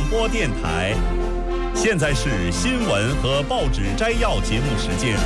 播电台。现在是新闻和报纸摘要节目时间。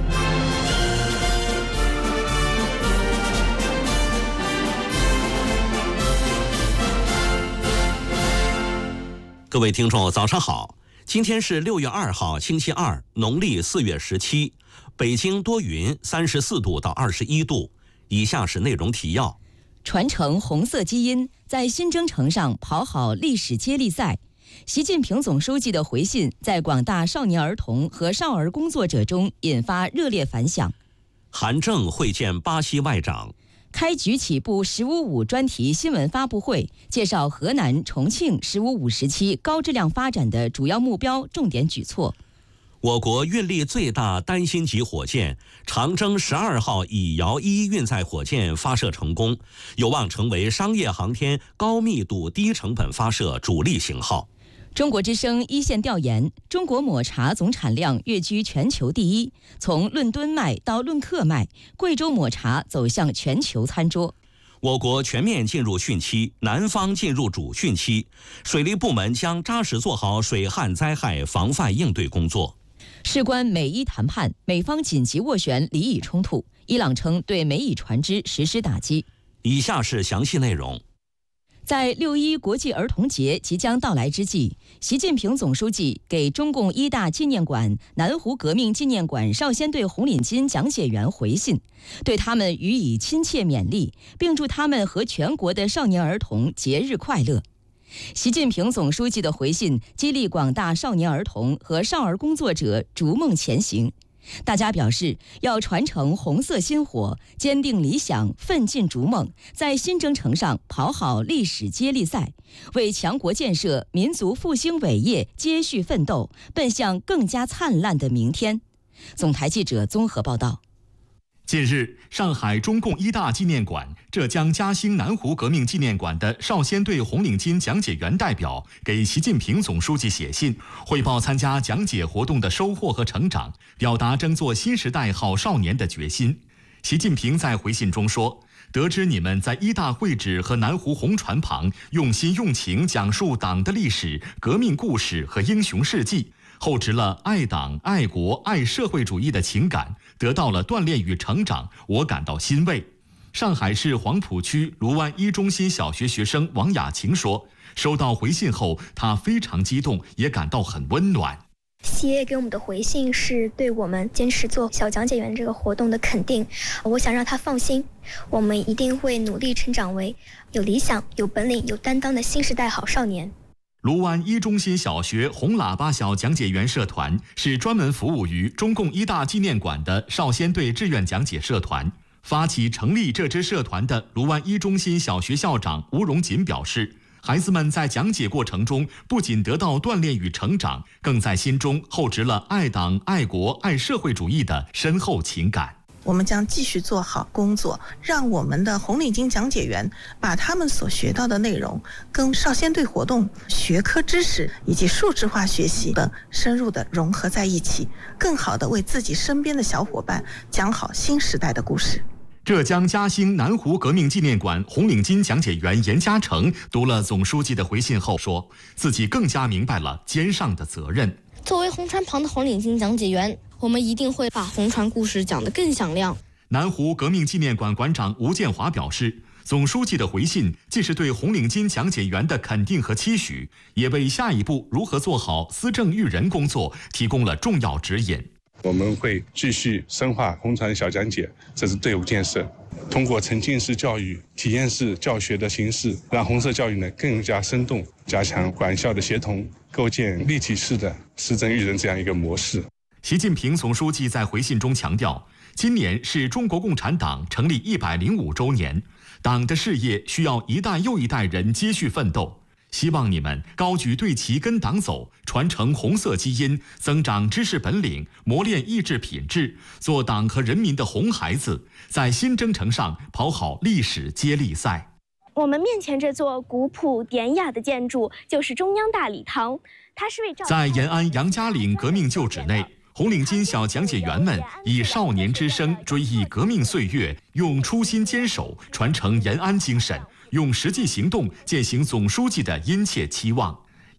各位听众，早上好！今天是6月2号，星期二，农历4月17。北京多云，34度到21度。以下是内容提要： 传承红色基因，在新征程上跑好历史接力赛。习近平总书记的回信在广大少年儿童和少儿工作者中引发热烈反响。 韩正会见巴西外长。 开局起步“15+5”专题新闻发布会，介绍河南、重庆“15+5”时期高质量发展的主要目标、重点举措。 我国运力最大单星级火箭长征12号乙遥1运载火箭发射成功，有望成为商业航天高密度低成本发射主力型号。 中国之声一线调研，中国抹茶总产量跃居全球第一，从论吨卖到论克卖，贵州抹茶走向全球餐桌。 我国全面进入汛期，南方进入主汛期，水利部门将扎实做好水旱灾害防范应对工作。 事关美伊谈判，美方紧急斡旋黎以冲突，伊朗称对美以船只实施打击。 以下是详细内容。 在6·1国际儿童节即将到来之际，习近平总书记给中共一大纪念馆、南湖革命纪念馆少先队红领巾讲解员回信，对他们予以亲切勉励，并祝他们和全国的少年儿童节日快乐。习近平总书记的回信激励广大少年儿童和少儿工作者逐梦前行。大家表示，要传承红色薪火，坚定理想，奋进逐梦，在新征程上跑好历史接力赛，为强国建设、民族复兴伟业接续奋斗，奔向更加灿烂的明天。总台记者综合报道。 近日，上海中共一大纪念馆、浙江嘉兴南湖革命纪念馆的少先队红领巾讲解员代表给习近平总书记写信，汇报参加讲解活动的收获和成长，表达争做新时代好少年的决心。习近平在回信中说，得知你们在一大会址和南湖红船旁用心用情讲述党的历史、革命故事和英雄事迹，厚植了爱党、爱国、爱社会主义的情感，得到了锻炼与成长，我感到欣慰。上海市黄浦区卢湾一中心小学学生王雅晴说，收到回信后，她非常激动，也感到很温暖。 习爷爷给我们的回信是对我们坚持做小讲解员这个活动的肯定，我想让他放心，我们一定会努力成长为有理想、有本领、有担当的新时代好少年。 卢湾一中心小学红喇叭小讲解员社团是专门服务于中共一大纪念馆的少先队志愿讲解社团。发起成立这支社团的卢湾一中心小学校长吴荣锦表示，孩子们在讲解过程中不仅得到锻炼与成长，更在心中厚植了爱党、爱国、爱社会主义的深厚情感。 我们将继续做好工作，让我们的红领巾讲解员把他们所学到的内容跟少先队活动、学科知识以及数字化学习等深入的融合在一起，更好地为自己身边的小伙伴讲好新时代的故事。 浙江嘉兴南湖革命纪念馆红领巾讲解员严嘉诚读了总书记的回信后说，自己更加明白了肩上的责任。 作为红船旁的红领巾讲解员，我们一定会把红船故事讲得更响亮。 南湖革命纪念馆馆长吴建华表示，总书记的回信既是对红领巾讲解员的肯定和期许，也为下一步如何做好思政育人工作提供了重要指引。 我们会继续深化红船小讲解，这是队伍建设，通过沉浸式教育、体验式教学的形式，让红色教育呢更加生动，加强管校的协同，构建立体式的思政育人这样一个模式。 习近平总书记在回信中强调，今年是中国共产党成立105周年，党的事业需要一代又一代人接续奋斗。希望你们高举队旗跟党走，传承红色基因，增长知识本领，磨练意志品质，做党和人民的红孩子，在新征程上跑好历史接力赛。 我们面前这座古朴典雅的建筑就是中央大礼堂，它是为在延安杨家岭革命旧址内，红领巾小讲解员们以少年之声追忆革命岁月，用初心坚守传承延安精神，用实际行动践行总书记的殷切期望。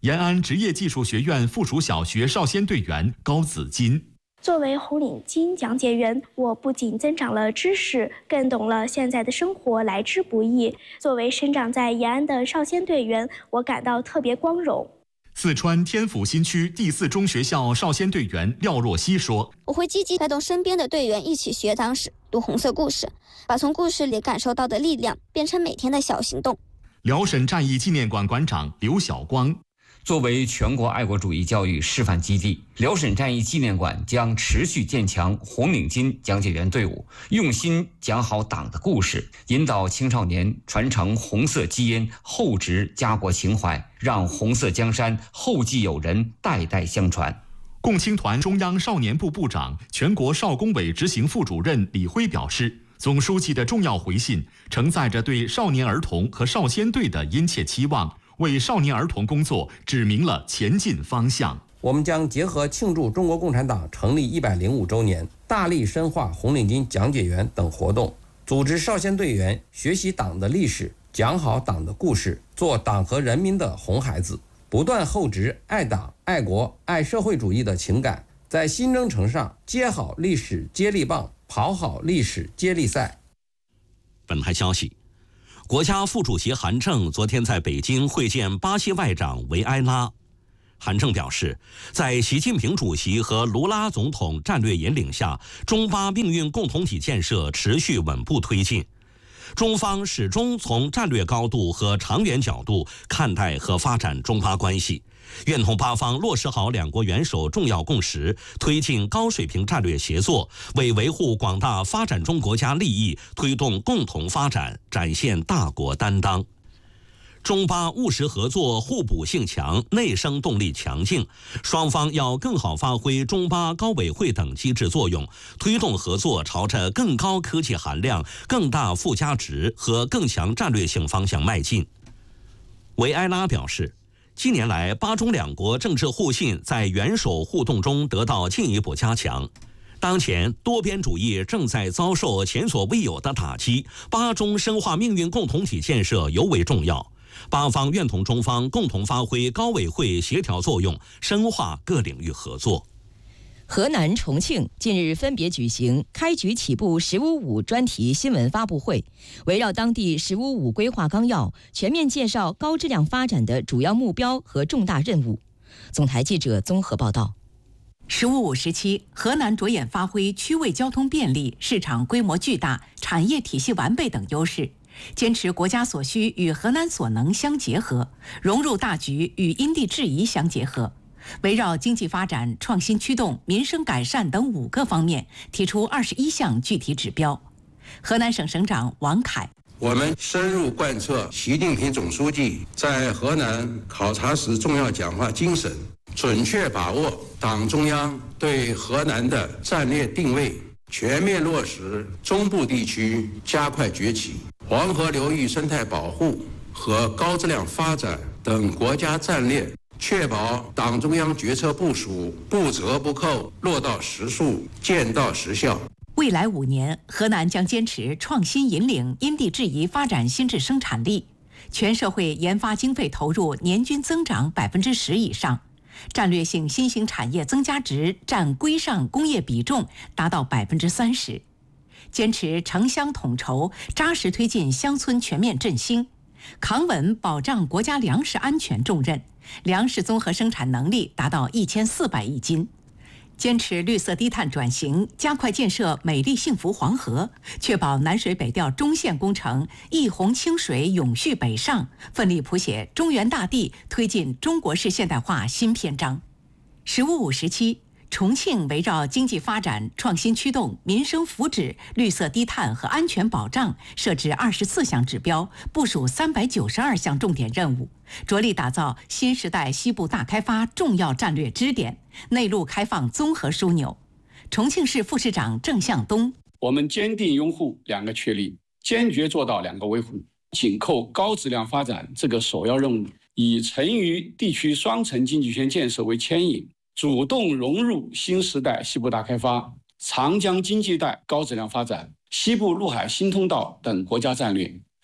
延安职业技术学院附属小学少先队员高子金。 作为红领巾讲解员，我不仅增长了知识，更懂了现在的生活来之不易。作为生长在延安的少先队员，我感到特别光荣。 四川天府新区第4中学校少先队员廖若曦说：“ 我会积极带动身边的队员一起学党史、读红色故事，把从故事里感受到的力量变成每天的小行动。” 辽沈战役纪念馆馆长刘晓光。 作为全国爱国主义教育示范基地，辽沈战役纪念馆将持续建强红领巾讲解员队伍，用心讲好党的故事，引导青少年传承红色基因，厚植家国情怀，让红色江山后继有人，代代相传。 共青团中央少年部部长、全国少工委执行副主任李辉表示，总书记的重要回信承载着对少年儿童和少先队的殷切期望，为少年儿童工作指明了前进方向。 我们将结合庆祝中国共产党成立105周年，大力深化红领巾讲解员等活动，组织少先队员学习党的历史，讲好党的故事，做党和人民的红孩子，不断厚植爱党、爱国、爱社会主义的情感，在新征程上接好历史接力棒，跑好历史接力赛。 本台消息，国家副主席韩正昨天在北京会见巴西外长维埃拉。韩正表示，在习近平主席和卢拉总统战略引领下，中巴命运共同体建设持续稳步推进。中方始终从战略高度和长远角度看待和发展中巴关系，愿同巴方落实好两国元首重要共识，推进高水平战略协作，为维护广大发展中国家利益、推动共同发展展现大国担当。中巴务实合作互补性强，内生动力强劲，双方要更好发挥中巴高委会等机制作用，推动合作朝着更高科技含量、更大附加值和更强战略性方向迈进。维埃拉表示，近年来巴中两国政治互信在元首互动中得到进一步加强。当前多边主义正在遭受前所未有的打击，巴中深化命运共同体建设尤为重要。巴方愿同中方共同发挥高委会协调作用，深化各领域合作。 河南、重庆近日分别举行开局起步“十五五”专题新闻发布会，围绕当地“十五五”规划纲要，全面介绍高质量发展的主要目标和重大任务。总台记者综合报道。 “15+5”时期，河南着眼发挥区位交通便利、市场规模巨大、产业体系完备等优势，坚持国家所需与河南所能相结合，融入大局与因地制宜相结合。围绕经济发展、创新驱动、民生改善等5个方面，提出21项具体指标。河南省省长王凯： 我们深入贯彻习近平总书记在河南考察时重要讲话精神，准确把握党中央对河南的战略定位，全面落实中部地区加快崛起、黄河流域生态保护和高质量发展等国家战略，确保党中央决策部署不折不扣，落到实处，见到实效。 未来5年，河南将坚持创新引领、因地制宜发展新质生产力，全社会研发经费投入年均增长10%以上，战略性新兴产业增加值占规上工业比重达到30%，坚持城乡统筹，扎实推进乡村全面振兴，扛稳保障国家粮食安全重任，粮食综合生产能力达到1400亿斤。坚持绿色低碳转型，加快建设美丽幸福黄河，确保南水北调中线工程一洪清水永续北上，奋力谱写中原大地推进中国式现代化新篇章。“15+5”时期，重庆围绕经济发展、创新驱动、民生福祉、绿色低碳和安全保障，设置24项指标，部署392项重点任务，着力打造新时代西部大开发重要战略支点、内陆开放综合枢纽。重庆市副市长郑向东： 我们坚定拥护2个确立，坚决做到2个维护，紧扣高质量发展这个首要任务，以成渝地区双城经济圈建设为牵引，主动融入新时代西部大开发、长江经济带高质量发展、西部陆海新通道等国家战略，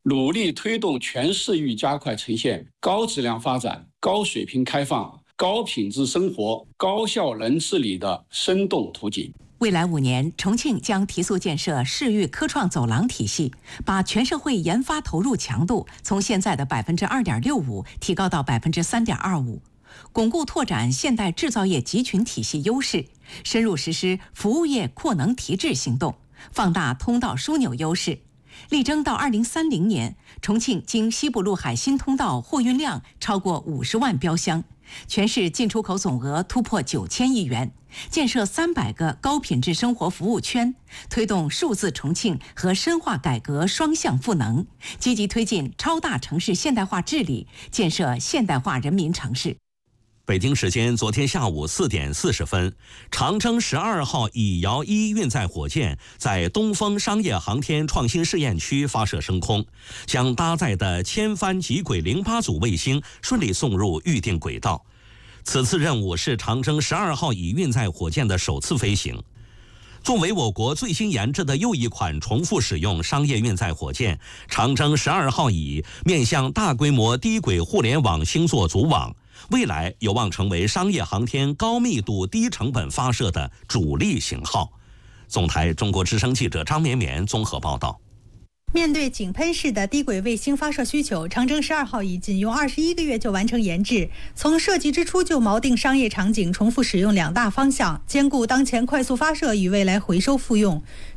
努力推动全市域加快呈现高质量发展、高水平开放、高品质生活、高效能治理的生动图景。 未来5年，重庆将提速建设市域科创走廊体系，把全社会研发投入强度从现在的2.65%提高到3.25%，巩固拓展现代制造业集群体系优势，深入实施服务业扩能提质行动，放大通道枢纽优势，力争到2030年，重庆经西部陆海新通道货运量超过50万标箱，全市进出口总额突破9000亿元，建设300个高品质生活服务圈，推动数字重庆和深化改革双向赋能，积极推进超大城市现代化治理，建设现代化人民城市。 北京时间昨天下午4点40分，长征12号乙遥1运载火箭在东风商业航天创新试验区发射升空，将搭载的千帆极轨08组卫星顺利送入预定轨道。此次任务是长征12号乙运载火箭的首次飞行。作为我国最新研制的又一款重复使用商业运载火箭，长征12号乙面向大规模低轨互联网星座组网，未来有望成为商业航天高密度低成本发射的主力型号。总台中国之声记者张绵绵综合报道。 面对井喷式的低轨卫星发射需求，长征12号乙仅用21个月就完成研制。从设计之初就锚定商业场景重复使用2大方向，兼顾当前快速发射与未来回收复用。